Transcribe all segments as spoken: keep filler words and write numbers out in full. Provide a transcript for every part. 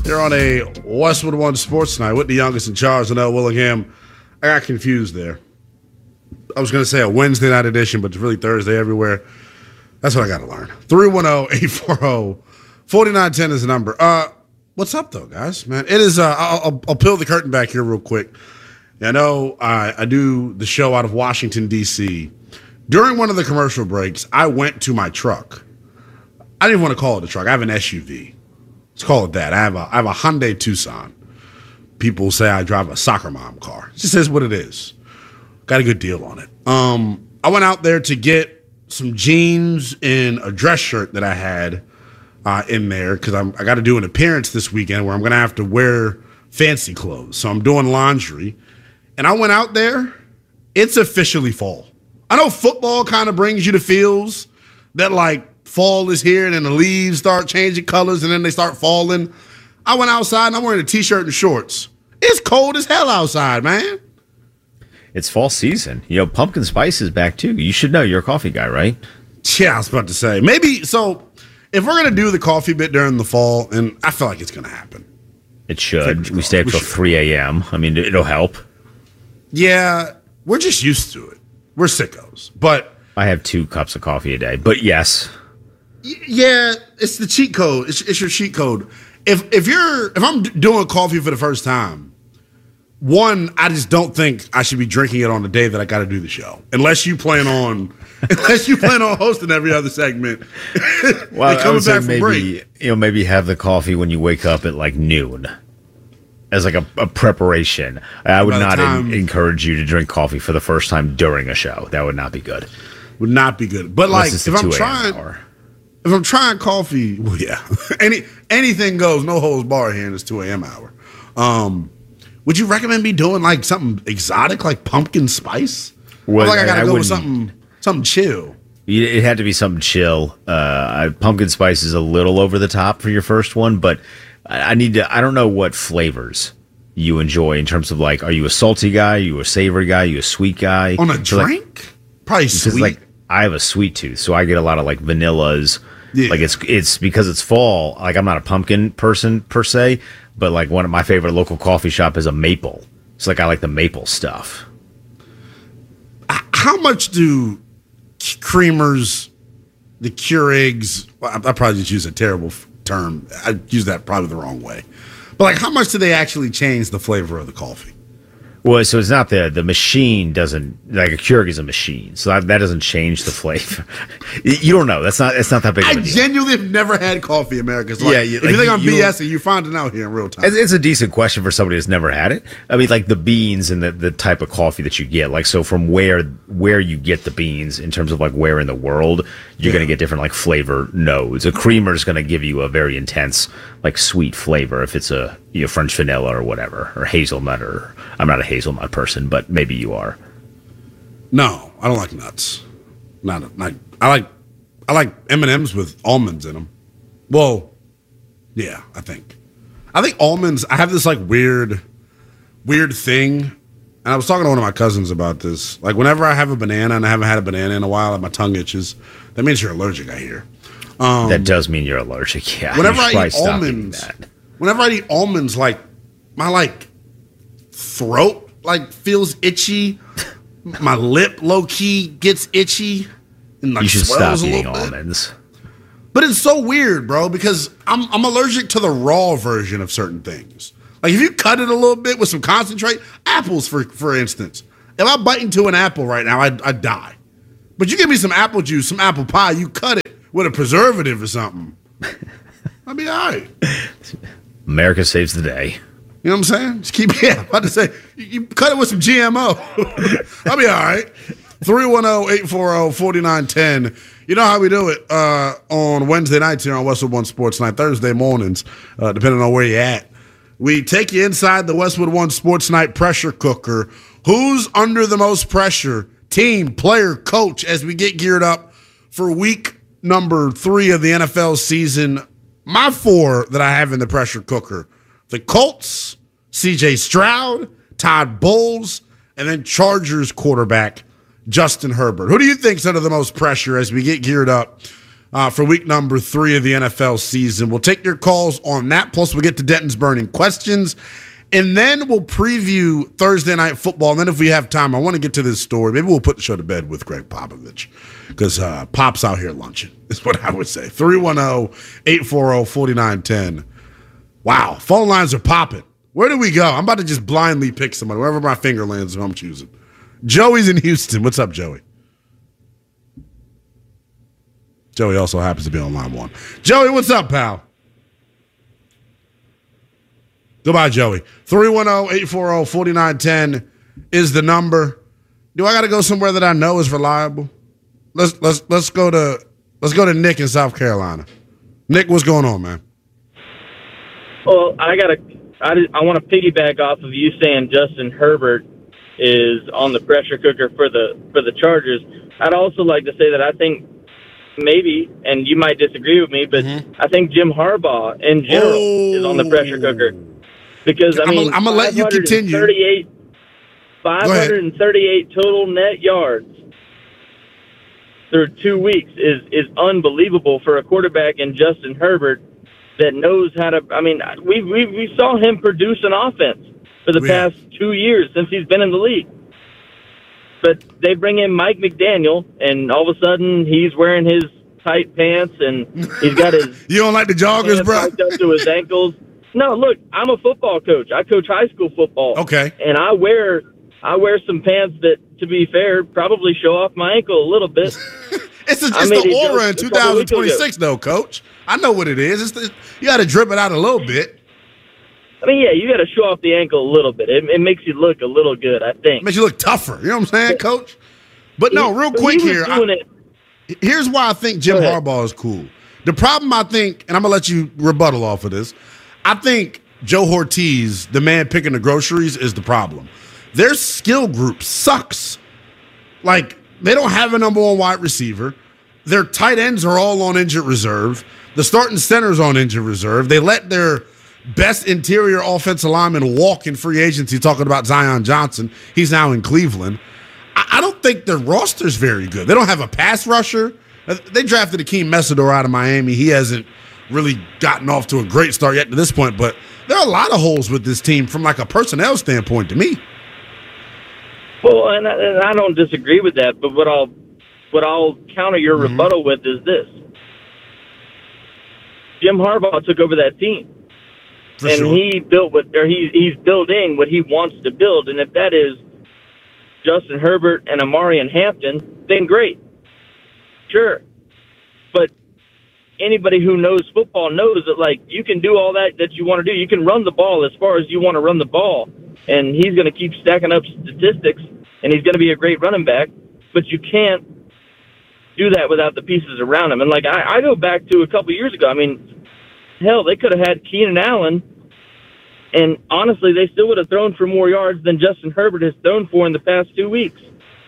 Here on a Westwood One Sports Night with the youngest in charge, Linnell Willingham. I got confused there. I was going to say a Wednesday night edition, but it's really Thursday everywhere. That's what I got to learn. three one zero, eight four zero, four nine one zero is the number. Uh, what's up, though, guys? Man, it is. Uh, I'll, I'll peel the curtain back here real quick. I know I, I do the show out of Washington, D C During one of the commercial breaks, I went to my truck. I didn't want to call it a truck. I have an S U V. Let's call it that. I have a I have a Hyundai Tucson. People say I drive a soccer mom car. It just is what it is. Got a good deal on it. Um, I went out there to get some jeans and a dress shirt that I had uh, in there because I'm I got to do an appearance this weekend where I'm going to have to wear fancy clothes. So I'm doing laundry. And I went out there. It's officially fall. I know football kind of brings you the feels that, like, fall is here and then the leaves start changing colors and then they start falling. I went outside and I'm wearing a t-shirt and shorts. It's cold as hell outside, man. It's fall season. You know, pumpkin spice is back too. You should know, you're a coffee guy, right? Yeah, I was about to say. Maybe, so if we're going to do the coffee bit during the fall, and I feel like it's going to happen. It should. We stay up till three a.m. I mean, it'll help. Yeah, we're just used to it. We're sickos. But I have two cups of coffee a day, but yes. Yeah, it's the cheat code. It's, it's your cheat code. If if you're if I'm doing coffee for the first time, one, I just don't think I should be drinking it on the day that I got to do the show, unless you plan on unless you plan on hosting every other segment. Well, and coming I back from maybe break. you know maybe have the coffee when you wake up at like noon, as like a, a preparation. I would not time, en- encourage you to drink coffee for the first time during a show. That would not be good. Would not be good. But Unless like if I'm trying. Hour. If I'm trying coffee, well, yeah, any anything goes. No holds barred here in this two a.m. hour. Um, would you recommend me doing like something exotic, like pumpkin spice? Well, or like I gotta I go with wouldn't- something something chill. It had to be something chill. Uh, pumpkin spice is a little over the top for your first one, but I need to. I don't know what flavors you enjoy in terms of like, are you a salty guy? Are you a savory guy? Are you a sweet guy? On a So, like, drink, probably sweet. like I have a sweet tooth, so I get a lot of like vanillas. Yeah. Like it's it's because it's fall. Like I'm not a pumpkin person per se, but like one of my favorite local coffee shop is a maple. It's like I like the maple stuff. How much do creamers, the Keurigs? Well, I, I probably just use a terrible f- term. I use that probably the wrong way. But like, how much do they actually change the flavor of the coffee? Well, so it's not the the machine doesn't like a Keurig is a machine, so that, that doesn't change the flavor. You don't know. That's not. It's not that big. I of a deal. genuinely have never had coffee, America. So like, Yeah, you- if you like, think I'm you- BSing, you're finding out here in real time. It's, it's a decent question for somebody that's never had it. I mean, like the beans and the, the type of coffee that you get. Like, so from where where you get the beans in terms of like where in the world you're Yeah. going to get different like flavor nodes. A creamer is going to give you a very intense like sweet flavor if it's a you know French vanilla or whatever or hazelnut or I'm not a hazelnut person, but maybe you are. No, I don't like nuts. Not, a, not I like I like M and M's with almonds in them. Well, yeah, I think. I think almonds. I have this like weird, weird thing, and I was talking to one of my cousins about this. Like whenever I have a banana and I haven't had a banana in a while, and my tongue itches, that means you're allergic. I hear. Um, that does mean you're allergic. Yeah. Whenever you should I probably eat stop eating almonds, that. whenever I eat almonds, like my like throat like feels itchy. My lip low key gets itchy. And like You should stop swells a eating little bit. almonds. But it's so weird, bro, because I'm I'm allergic to the raw version of certain things. Like if you cut it a little bit with some concentrate, apples for for instance. If I bite into an apple right now, I'd, I'd die. But you give me some apple juice, some apple pie, you cut it with a preservative or something, I'll be all right. America saves the day. You know what I'm saying? Just keep, yeah, I'm about to say, you, you cut it with some G M O. I'll be all right. three one zero, eight four zero, four nine one zero. You know how we do it uh, on Wednesday nights here on Westwood One Sports Night, Thursday mornings, uh, depending on where you're at. We take you inside the Westwood One Sports Night pressure cooker. Who's under the most pressure? Team, player, coach, as we get geared up for week number three of the N F L season. My four that I have in the pressure cooker: the Colts, C J Stroud, Todd Bowles, and then Chargers quarterback Justin Herbert. Who do you think's under the most pressure as we get geared up uh, for week number three of the N F L season. We'll take your calls on that. Plus, we'll get to Denton's burning questions. And then we'll preview Thursday Night Football. And then if we have time, I want to get to this story. Maybe we'll put the show to bed with Greg Popovich because uh, Pop's out here lunching is what I would say. three one zero, eight four zero, four nine one zero. Wow, phone lines are popping. Where do we go? I'm about to just blindly pick somebody. Wherever my finger lands, who I'm choosing. Joey's in Houston. What's up, Joey? Joey also happens to be on line one. Joey, what's up, pal? Goodbye, Joey. three one zero, eight four zero, four nine one zero is the number. Do I got to go somewhere that I know is reliable? Let's let's let's go to let's go to Nick in South Carolina. Nick, what's going on, man? Well, I got to I, I want to piggyback off of you saying Justin Herbert is on the pressure cooker for the for the Chargers. I'd also like to say that I think maybe, and you might disagree with me, but mm-hmm. I think Jim Harbaugh in general oh. is on the pressure cooker. Because, I mean, I'm going to let you continue. five hundred thirty-eight total net yards through two weeks is, is unbelievable for a quarterback in Justin Herbert that knows how to – I mean, we, we we saw him produce an offense for the yeah. past two years since he's been in the league. But they bring in Mike McDaniel, and all of a sudden he's wearing his tight pants, and he's got his – You don't like the joggers, bro? Up to his ankles. No, look, I'm a football coach. I coach high school football. Okay. And I wear I wear some pants that, to be fair, probably show off my ankle a little bit. it's a, it's the aura in two thousand twenty-six, though, Coach. I know what it is. It's the, you got to drip it out a little bit. I mean, yeah, you got to show off the ankle a little bit. It, it makes you look a little good, I think. It makes you look tougher. You know what I'm saying, Coach? But no, real he, quick he here. I, here's why I think Jim Harbaugh is cool. The problem, I think, and I'm going to let you rebuttal off of this, I think Joe Ortiz, the man picking the groceries, is the problem. Their skill group sucks. Like, they don't have a number one wide receiver. Their tight ends are all on injured reserve. The starting center's on injured reserve. They let their best interior offensive lineman walk in free agency, talking about Zion Johnson. He's now in Cleveland. I, I don't think their roster's very good. They don't have a pass rusher. They drafted Akeem Mesidor out of Miami. He hasn't really gotten off to a great start yet to this point, but there are a lot of holes with this team from like a personnel standpoint to me. Well, and I, and I don't disagree with that, but what I'll what I'll counter your mm-hmm. rebuttal with is this: Jim Harbaugh took over that team, For and sure. he built what or he he's building what he wants to build, and if that is Justin Herbert and Amari and Hampton, then great, sure, but anybody who knows football knows that, like, you can do all that that you want to do. You can run the ball as far as you want to run the ball, and he's going to keep stacking up statistics, and he's going to be a great running back, but you can't do that without the pieces around him. And, like, I, I go back to a couple years ago. I mean, hell, they could have had Keenan Allen, and honestly, they still would have thrown for more yards than Justin Herbert has thrown for in the past two weeks.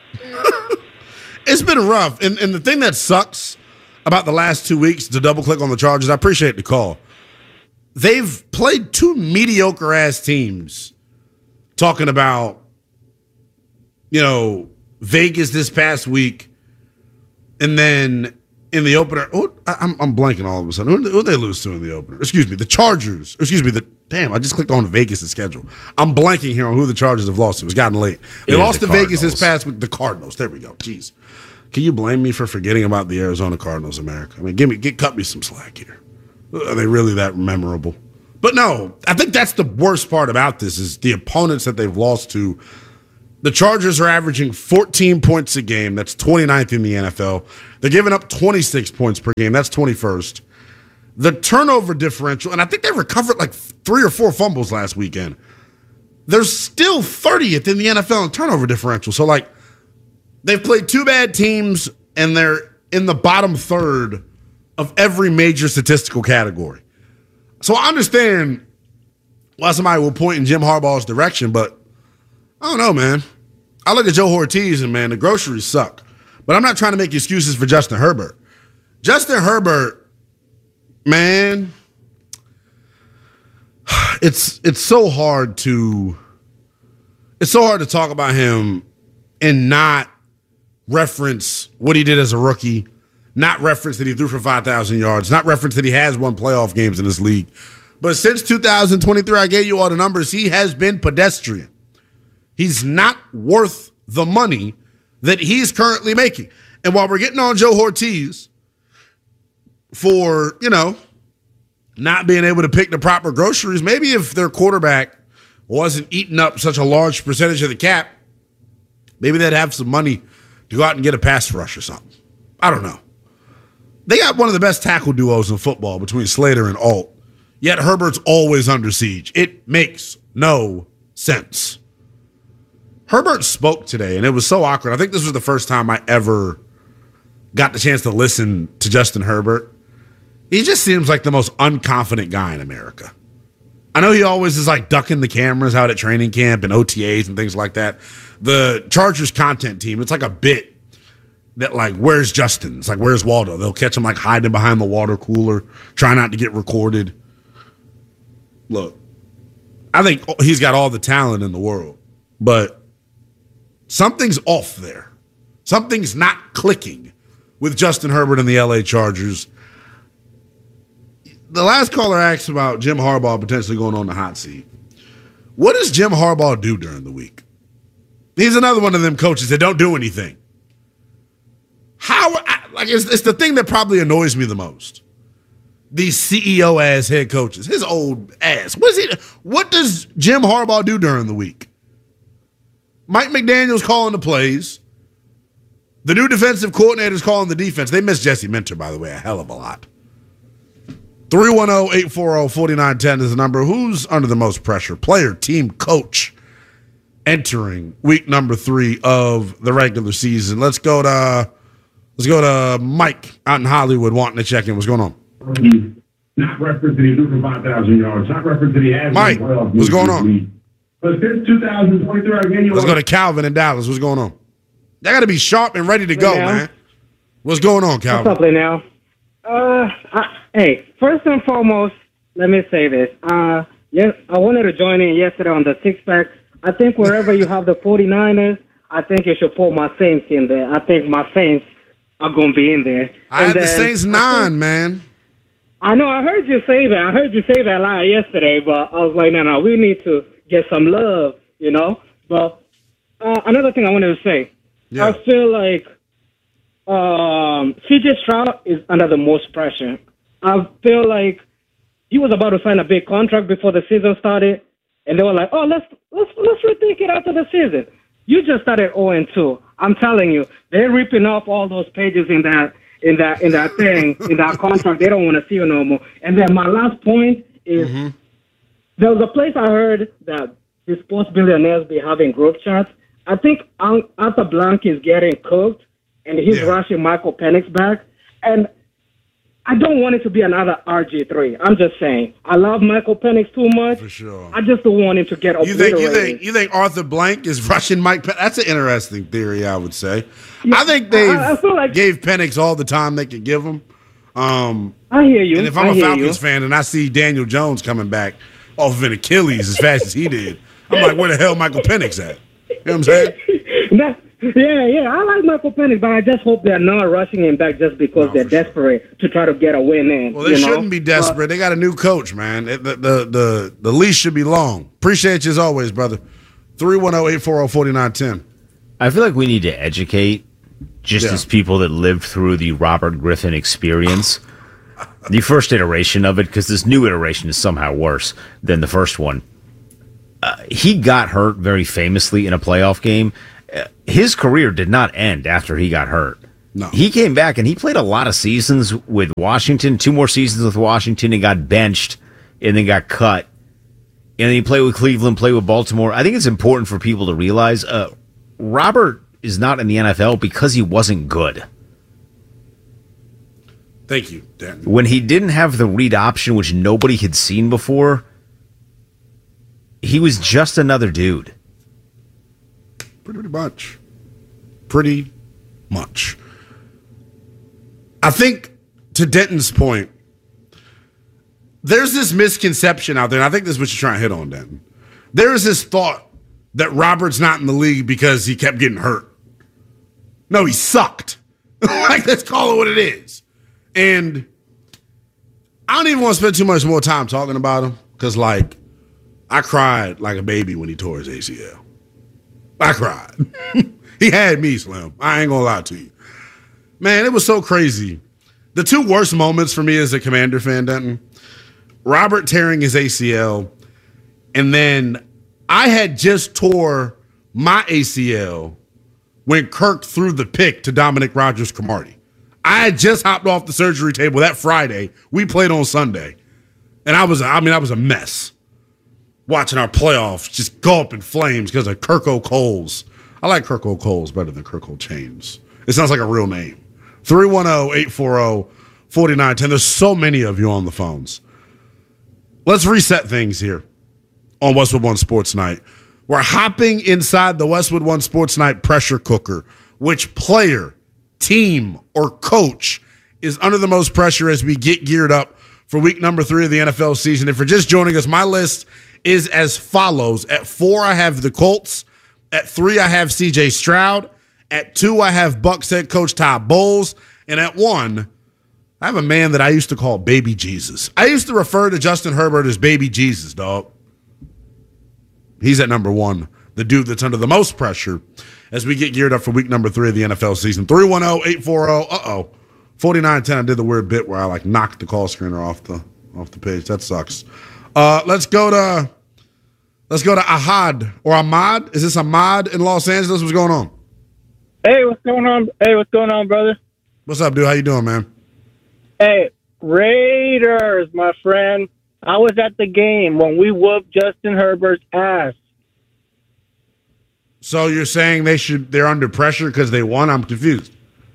It's been rough, and, and the thing that sucks about the last two weeks, to double click on the Chargers, I appreciate the call. They've played two mediocre ass teams. Talking about, you know, Vegas this past week, and then in the opener, oh, I'm, I'm blanking all of a sudden. Who did they lose to in the opener? Excuse me, the Chargers. Excuse me, the damn. I just clicked on Vegas' schedule. I'm blanking here on who the Chargers have lost to. It's gotten late. They yeah, lost the to Cardinals. Vegas this past week. The Cardinals. There we go. Jeez. Can you blame me for forgetting about the Arizona Cardinals, America? I mean, give me, get, cut me some slack here. Are they really that memorable? But no, I think that's the worst part about this is the opponents that they've lost to. The Chargers are averaging fourteen points a game. That's twenty-ninth in the N F L. They're giving up twenty-six points per game. That's twenty-first. The turnover differential, and I think they recovered like three or four fumbles last weekend. They're still thirtieth in the N F L in turnover differential. So, like, they've played two bad teams, and they're in the bottom third of every major statistical category. So I understand why somebody will point in Jim Harbaugh's direction, but I don't know, man. I look at Joe Ortiz, and, man, the groceries suck. But I'm not trying to make excuses for Justin Herbert. Justin Herbert, man, it's it's so hard to it's so hard to talk about him and not reference what he did as a rookie not reference that he threw for five thousand yards, not reference that he has won playoff games in this league. But since two thousand twenty-three, I gave you all the numbers, he has been pedestrian. He's not worth the money that he's currently making. And while we're getting on Joe Ortiz for, you know, not being able to pick the proper groceries, maybe if their quarterback wasn't eating up such a large percentage of the cap, maybe they'd have some money to go out and get a pass rush or something. I don't know. They got one of the best tackle duos in football between Slater and Alt, yet Herbert's always under siege. It makes no sense. Herbert spoke today, and it was so awkward. I think this was the first time I ever got the chance to listen to Justin Herbert. He just seems like the most unconfident guy in America. I know he always is like ducking the cameras out at training camp and O T As and things like that. The Chargers content team, it's like a bit that like, where's Justin? It's like, where's Waldo? They'll catch him like hiding behind the water cooler, trying not to get recorded. Look, I think he's got all the talent in the world, but something's off there. Something's not clicking with Justin Herbert and the L A Chargers. The last caller asked about Jim Harbaugh potentially going on the hot seat. What does Jim Harbaugh do during the week? He's another one of them coaches that don't do anything. How, like, it's, it's the thing that probably annoys me the most. These C E O-ass head coaches, his old ass. What, is he, what does Jim Harbaugh do during the week? Mike McDaniel's calling the plays. The new defensive coordinator's calling the defense. They miss Jesse Minter, by the way, a hell of a lot. three one zero, eight four zero, four nine one zero is the number. Who's under the most pressure? Player, team, coach, entering week number three of the regular season. Let's go to let's go to Mike out in Hollywood wanting to check in. What's going on? Not reference that he threw for five thousand yards. Not reference that he has. Mike, what's going on? But since two thousand twenty-three, I gave you. Let's go to Calvin in Dallas. What's going on? They got to be sharp and ready to go, now. man. What's going on, Calvin? What's up, now? Uh, I, hey, first and foremost, let me say this. Uh, yes, I wanted to join in yesterday on the six-pack. I think wherever you have the 49ers, I think you should put my Saints in there. I think my Saints are going to be in there. I and had the Saints nine, think, man. I know, I heard you say that. I heard you say that line yesterday, but I was like, no, no, we need to get some love, you know? But uh, another thing I wanted to say, yeah. I feel like um, C J Stroud is under the most pressure. I feel like he was about to sign a big contract before the season started, and they were like, oh, let's let's let's rethink it after the season. You just started oh and two. I'm telling you, they're ripping off all those pages in that in that in that thing, in that contract. They don't want to see you no more. And then my last point is mm-hmm. there was a place I heard that the sports billionaires be having group chats. I think Arthur Blank is getting cooked, and he's yeah. rushing Michael Penix back. And I don't want it to be another R G three. I'm just saying. I love Michael Penix too much. For sure. I just don't want him to get you obliterated. Think, you, think, you think Arthur Blank is rushing Mike Penix? That's an interesting theory, I would say. Yeah, I think they like, gave Penix all the time they could give him. Um, I hear you. And if I'm I a Falcons you. fan and I see Daniel Jones coming back off of an Achilles as fast as he did, I'm like, where the hell Michael Penix at? You know what I'm saying? That, yeah, yeah. I like Michael Penix, but I just hope they're not rushing him back just because no, they're desperate sure. to try to get a win in. Well, they you shouldn't know? be desperate. But, they got a new coach, man. The, the, the, the leash should be long. Appreciate you as always, brother. three one zero, eight four zero, four nine one zero. I feel like we need to educate just yeah. as people that lived through the Robert Griffin experience. The first iteration of it, because this new iteration is somehow worse than the first one. Uh, he got hurt very famously in a playoff game. Uh, his career did not end after he got hurt. No. He came back and he played a lot of seasons with Washington, two more seasons with Washington, and got benched and then got cut. And then he played with Cleveland, played with Baltimore. I think it's important for people to realize uh, Robert is not in the N F L because he wasn't good. Thank you, Dan. When he didn't have the read option, which nobody had seen before, he was just another dude. Pretty much. Pretty much. I think, to Denton's point, there's this misconception out there, and I think this is what you're trying to hit on, Denton. There is this thought that Robert's not in the league because he kept getting hurt. No, he sucked. Like, let's call it what it is. And I don't even want to spend too much more time talking about him because, like, I cried like a baby when he tore his A C L. I cried. He had me, Slim. I ain't gonna lie to you. Man, it was so crazy. The two worst moments for me as a Commander fan, Denton, Robert tearing his A C L, and then I had just tore my A C L when Kirk threw the pick to Dominic Rodgers-Cromartie. I had just hopped off the surgery table that Friday. We played on Sunday. And I was, I mean, I was a mess. Watching our playoffs just go up in flames because of Kirk O'Coles. I like Kirk O'Coles better than Kirk O'Chains. It sounds like a real name. three one zero, eight four zero, four nine one zero. There's so many of you on the phones. Let's reset things here on Westwood One Sports Night. We're hopping inside the Westwood One Sports Night pressure cooker. Which player, team, or coach is under the most pressure as we get geared up for week number three of the N F L season? If you're just joining us, my list is as follows. At four, I have the Colts. At three, I have C J Stroud. At two, I have Bucs head coach Todd Bowles. And at one, I have a man that I used to call Baby Jesus. I used to refer to Justin Herbert as Baby Jesus, dog. He's at number one, the dude that's under the most pressure as we get geared up for week number three of the N F L season. three one zero, eight four zero, uh-oh. forty-nine ten, I did the weird bit where I, like, knocked the call screener off the off the page. That sucks. Uh, let's go to let's go to Ahad or Ahmad. Is this Ahmad in Los Angeles? What's going on? Hey, what's going on? Hey, what's going on, brother? What's up, dude? How you doing, man? Hey, Raiders, my friend. I was at the game when we whooped Justin Herbert's ass. So you're saying they should they're under pressure because they won? I'm confused.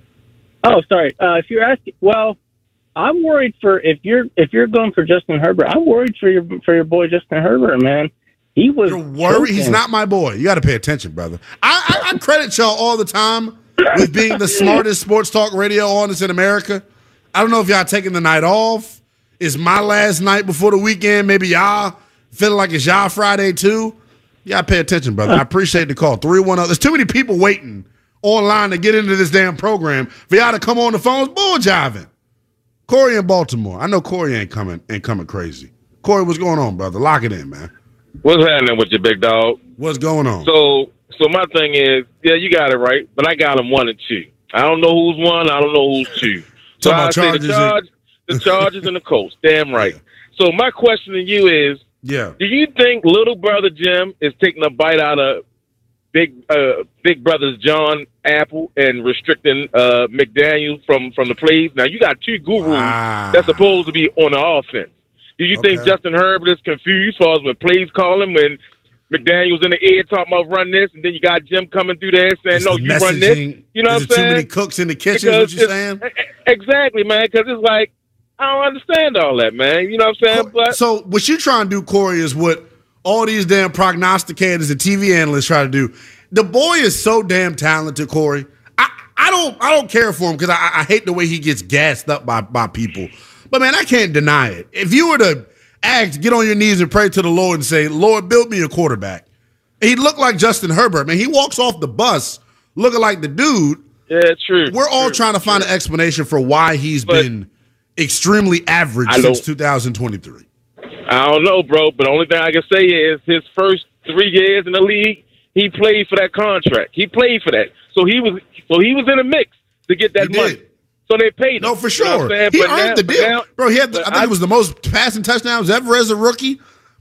Oh, sorry. Uh, if you're asking, well, I'm worried for if you're if you're going for Justin Herbert. I'm worried for your for your boy Justin Herbert, man. He was. You're worried? He's not my boy. You got to pay attention, brother. I, I, I credit y'all all the time with being the smartest sports talk radio artist in America. I don't know if y'all taking the night off. It's my last night before the weekend. Maybe y'all feeling like it's y'all Friday too. You got to pay attention, brother. I appreciate the call. three one zero. There's too many people waiting online to get into this damn program for y'all to come on the phones bull jiving. Corey in Baltimore. I know Corey ain't coming ain't coming crazy. Corey, what's going on, brother? Lock it in, man. What's happening with you, big dog? What's going on? So, so my thing is, yeah, you got it right, but I got them one and two. I don't know who's one. I don't know who's two. So I say the charge, the Chargers and the Colts. Damn right. Yeah. So my question to you is, yeah, do you think little brother Jim is taking a bite out of big uh, big brother's John Apple and restricting uh, McDaniel from from the plays? Now you got two gurus wow. that's supposed to be on the offense. Do you okay. think Justin Herbert is confused as far as when plays calling when McDaniel's in the air talking about run this, and then you got Jim coming through there saying, it's no, you run this. You know what I'm saying? Too many cooks in the kitchen, is what you're saying? Exactly, man, because it's like, I don't understand all that, man. You know what I'm saying? But so what you trying to do, Corey, is what all these damn prognosticators and T V analysts try to do. The boy is so damn talented, Corey. I, I don't I don't care for him because I, I hate the way he gets gassed up by, by people. But, man, I can't deny it. If you were to ask, get on your knees and pray to the Lord and say, Lord, build me a quarterback. He looked like Justin Herbert. Man, he walks off the bus looking like the dude. Yeah, true. We're all true, trying to find true. an explanation for why he's but been extremely average since two thousand twenty-three. I don't know, bro, but the only thing I can say is his first three years in the league, he played for that contract. He played for that. So he was so he was in a mix to get that he money. Did. So they paid him. No, for sure. You know he but earned now, the deal. Now, bro, he had the, I think I, it was the most passing touchdowns ever as a rookie.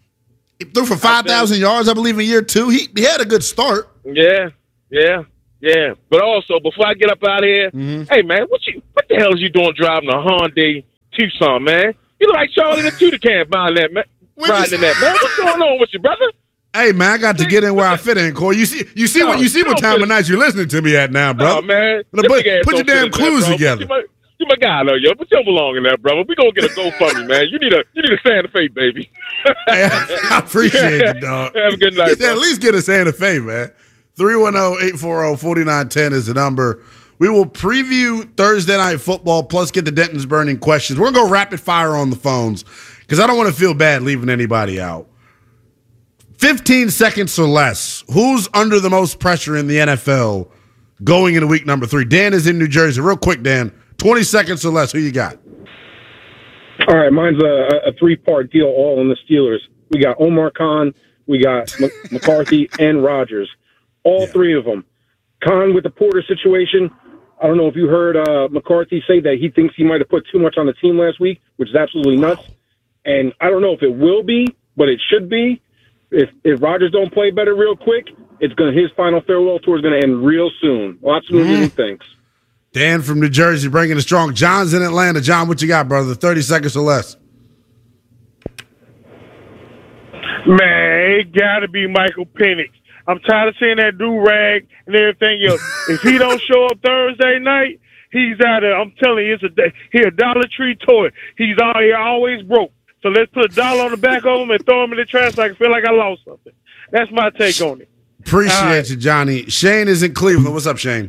He threw for five thousand yards, I believe, in year two. He, he had a good start. Yeah, yeah, yeah. But also, before I get up out of here, mm-hmm. hey, man, what you what the hell is you doing driving a Hyundai Tucson, man? You look like Charlie the Tudor can buying that, man. Riding in that, man. What's going on with you, brother? Hey, man, I got to get in where I fit in, Corey. You see, you see no, what you see what time of night you're listening to me at now, bro. Oh, man. Put, put your damn clues that, together. You my, you my guy, though, yo. But you don't belong in that, brother. We gonna get a GoFundMe, man. You need a you need a Santa Fe, baby. Hey, I appreciate it, dog. Have a good night, At least get a Santa Fe, man. three one zero, eight four zero, four nine one zero is the number. We will preview Thursday Night Football, plus get the Denton's Burning questions. We're going to go rapid fire on the phones because I don't want to feel bad leaving anybody out. fifteen seconds or less. Who's under the most pressure in the N F L going into week number three. Dan is in New Jersey. Real quick, Dan, twenty seconds or less. Who you got? All right, mine's a, a three-part deal all on the Steelers. We got Omar Khan, we got M- McCarthy, and Rodgers. All yeah. three of them. Khan with the Porter situation. I don't know if you heard uh, McCarthy say that he thinks he might have put too much on the team last week, which is absolutely nuts. Wow. And I don't know if it will be, but it should be. If if Rodgers don't play better real quick, it's gonna his final farewell tour is gonna end real soon. Lots sooner than he thinks. Dan from New Jersey bringing it strong. John's in Atlanta. John, what you got, brother? Thirty seconds or less. Man, it gotta be Michael Penix. I'm tired of seeing that do-rag and everything else. If he don't show up Thursday night, he's out there. I'm telling you, it's a day. He a Dollar Tree toy. He's all, he always broke. So let's put a dollar on the back of him and throw him in the trash so I can feel like I lost something. That's my take on it. Appreciate right. you, Johnny. Shane is in Cleveland. What's up, Shane?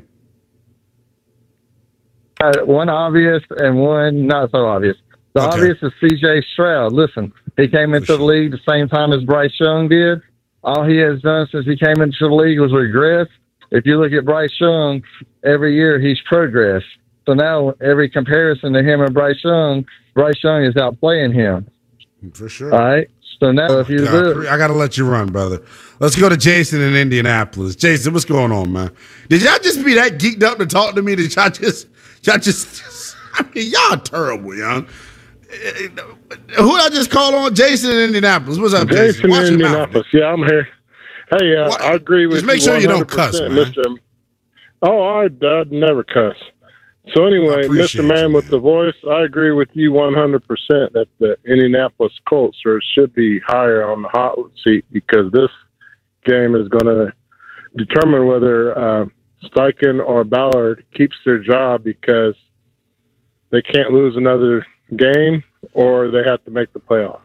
Uh, one obvious and one not so obvious. The okay. obvious is C J Stroud. Listen, he came into sure. the league the same time as Bryce Young did. All he has done since he came into the league was regress. If you look at Bryce Young, every year he's progressed. So now every comparison to him and Bryce Young, Bryce Young is outplaying him. For sure. All right. So now oh, if you look, I got to let you run, brother. Let's go to Jason in Indianapolis. Jason, what's going on, man? Did y'all just be that geeked up to talk to me? Did y'all just, y'all just, I mean, y'all terrible, young. Who did I just call on? Jason in Indianapolis. What's up, Jason? Jason in Indianapolis. Yeah, I'm here. Hey, uh, I agree with just make you sure you don't cuss, man. Mister Oh, I, I'd never cuss. So anyway, Mister Man you, with the voice, I agree with you one hundred percent that the Indianapolis Colts are, should be higher on the hot seat because this game is going to determine whether uh, Steichen or Ballard keeps their job because they can't lose another game or they have to make the playoffs.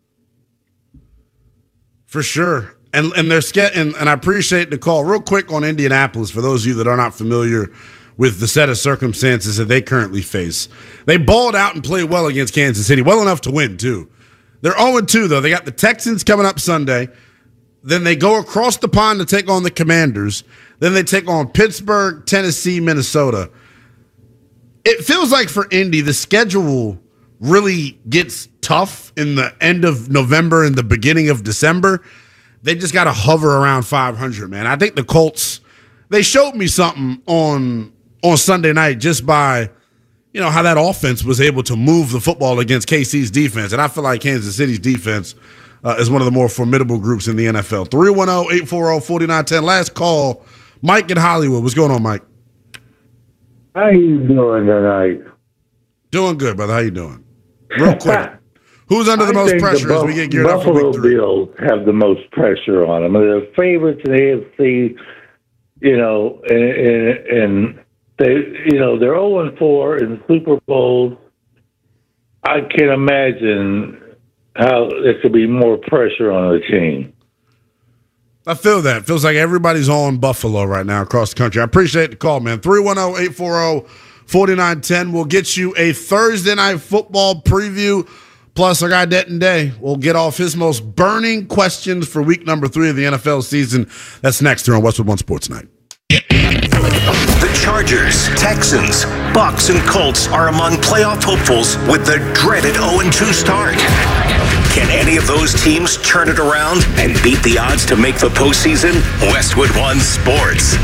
For sure. And and they're and, and I appreciate the call. Real quick on Indianapolis, for those of you that are not familiar with the set of circumstances that they currently face. They balled out and played well against Kansas City, well enough to win, too. They're oh and two, though. They got the Texans coming up Sunday. Then they go across the pond to take on the Commanders. Then they take on Pittsburgh, Tennessee, Minnesota. It feels like for Indy, the schedule really gets tough in the end of November and the beginning of December. They just got to hover around five hundred, man. I think the Colts, they showed me something on on Sunday night just by, you know, how that offense was able to move the football against K C's defense. And I feel like Kansas City's defense uh, is one of the more formidable groups in the N F L. three one zero, eight four zero, four nine one zero. Last call, Mike in Hollywood. What's going on, Mike? How you doing tonight? Doing good, brother. How you doing? Real quick. Who's under the I most pressure the as we get geared Buffalo up for week three? Bills have the most pressure on them. They're the favorites in the A F C, you know, and, and, and they, you know, they're oh and four in the Super Bowl. I can't imagine how there could be more pressure on the team. I feel that. Feels like everybody's on Buffalo right now across the country. I appreciate the call, man. three one zero, eight four zero, four nine one zero. We'll get you a Thursday night football preview. Plus, our guy Denton Day will get off his most burning questions for week number three of the N F L season. That's next here on Westwood One Sports Night. The Chargers, Texans, Bucks, and Colts are among playoff hopefuls with the dreaded oh and two start. Can any of those teams turn it around and beat the odds to make the postseason? Westwood One Sports.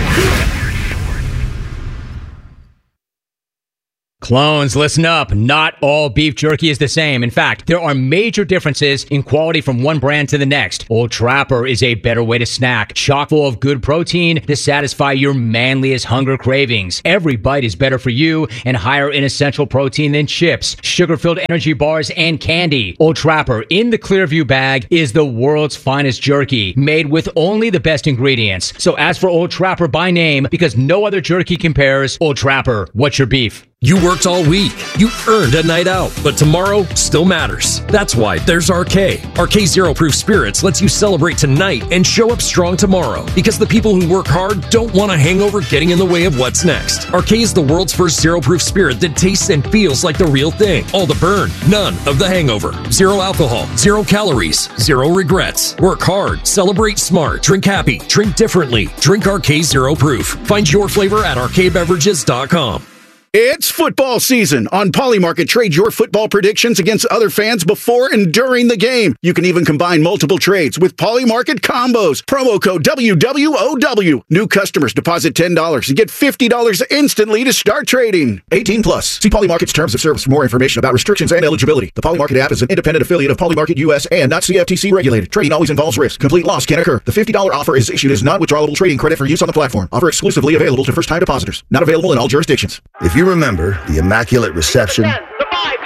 Clones, listen up. Not all beef jerky is the same. In fact, there are major differences in quality from one brand to the next. Old Trapper is a better way to snack, chock full of good protein to satisfy your manliest hunger cravings. Every bite is better for you and higher in essential protein than chips, sugar-filled energy bars, and candy. Old Trapper in the Clearview bag is the world's finest jerky, made with only the best ingredients. So ask for Old Trapper by name because no other jerky compares. Old Trapper, what's your beef? You worked all week. You earned a night out, but tomorrow still matters. That's why there's R K. R K Zero Proof Spirits lets you celebrate tonight and show up strong tomorrow, because the people who work hard don't want a hangover getting in the way of what's next. R K is the world's first zero proof spirit that tastes and feels like the real thing. All the burn, none of the hangover. Zero alcohol, zero calories, zero regrets. Work hard, celebrate smart, drink happy, drink differently. Drink R K Zero Proof. Find your flavor at R K beverages dot com. It's football season. On Polymarket, trade your football predictions against other fans before and during the game. You can even combine multiple trades with Polymarket combos. Promo code W W O W. New customers deposit ten dollars and get fifty dollars instantly to start trading. eighteen plus. See Polymarket's terms of service for more information about restrictions and eligibility. The Polymarket app is an independent affiliate of Polymarket U S and not C F T C regulated. Trading always involves risk. Complete loss can occur. The fifty dollars offer is issued as non-withdrawable trading credit for use on the platform. Offer exclusively available to first-time depositors. Not available in all jurisdictions. If you remember the immaculate reception, the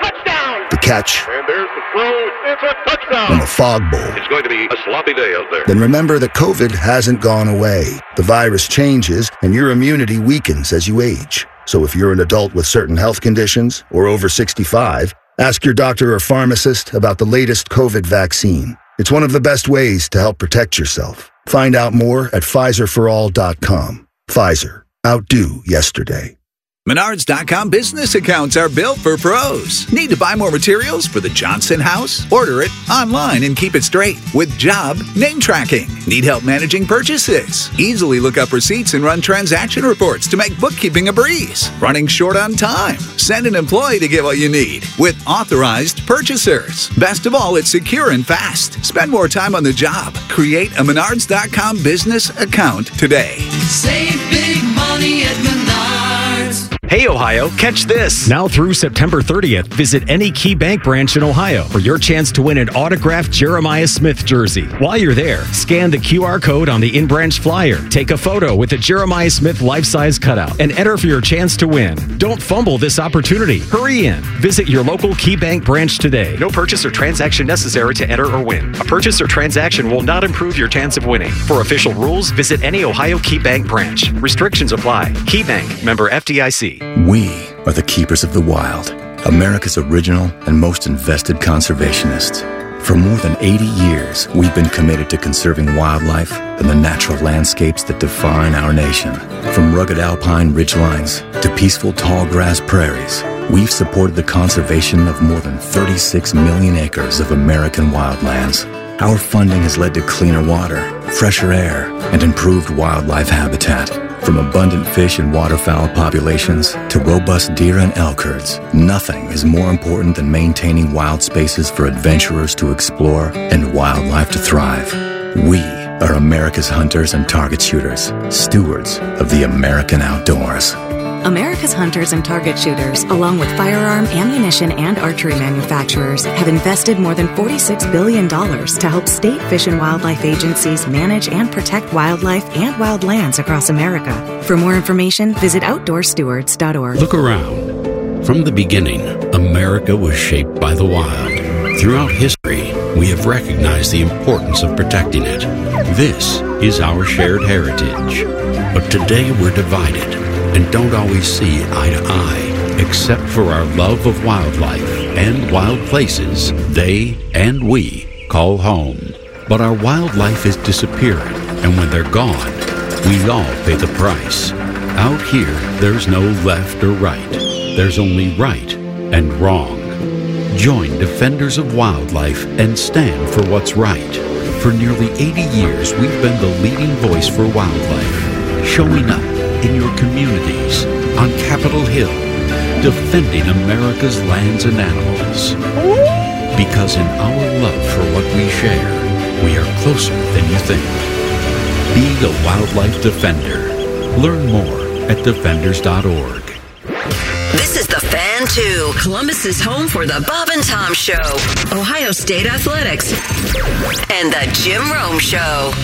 catch, and there's the throw. It's a touchdown. and the fog bowl, It's going to be a sloppy day out there. then remember that COVID hasn't gone away. The virus changes and your immunity weakens as you age. So if you're an adult with certain health conditions or over sixty-five, ask your doctor or pharmacist about the latest COVID vaccine. It's one of the best ways to help protect yourself. Find out more at Pfizer for all dot com. Pfizer. Outdo yesterday. Menards dot com business accounts are built for pros. Need to buy more materials for the Johnson house? Order it online and keep it straight with job name tracking. Need help managing purchases? Easily look up receipts and run transaction reports to make bookkeeping a breeze. Running short on time? Send an employee to get what you need with authorized purchasers. Best of all, it's secure and fast. Spend more time on the job. Create a Menards dot com business account today. Save big money at Menards. Hey, Ohio, catch this. Now through September thirtieth, visit any Key Bank branch in Ohio for your chance to win an autographed Jeremiah Smith jersey. While you're there, scan the Q R code on the in-branch flyer, take a photo with a Jeremiah Smith life-size cutout, and enter for your chance to win. Don't fumble this opportunity. Hurry in. Visit your local Key Bank branch today. No purchase or transaction necessary to enter or win. A purchase or transaction will not improve your chance of winning. For official rules, visit any Ohio Key Bank branch. Restrictions apply. Key Bank, member F D I C. We are the keepers of the wild, America's original and most invested conservationists. For more than eighty years, we've been committed to conserving wildlife and the natural landscapes that define our nation. From rugged alpine ridgelines to peaceful tall grass prairies, we've supported the conservation of more than thirty-six million acres of American wildlands. Our funding has led to cleaner water, fresher air, and improved wildlife habitat. From abundant fish and waterfowl populations to robust deer and elk herds, nothing is more important than maintaining wild spaces for adventurers to explore and wildlife to thrive. We are America's hunters and target shooters, stewards of the American outdoors. America's hunters and target shooters, along with firearm, ammunition, and archery manufacturers, have invested more than forty-six billion dollars to help state fish and wildlife agencies manage and protect wildlife and wildlands across America. For more information, visit outdoor stewards dot org. Look around. From the beginning, America was shaped by the wild. Throughout history, we have recognized the importance of protecting it. This is our shared heritage. But today we're divided and don't always see eye to eye, except for our love of wildlife and wild places they and we call home. But our wildlife is disappearing, and when they're gone, we all pay the price. Out here, there's no left or right. There's only right and wrong. Join Defenders of Wildlife and stand for what's right. For nearly eighty years, we've been the leading voice for wildlife, showing up in your communities, on Capitol Hill, defending America's lands and animals. Because in our love for what we share, we are closer than you think. Be a wildlife defender. Learn more at defenders dot org. This is the Fan two, Columbus's home for the Bob and Tom Show, Ohio State Athletics, and the Jim Rome Show.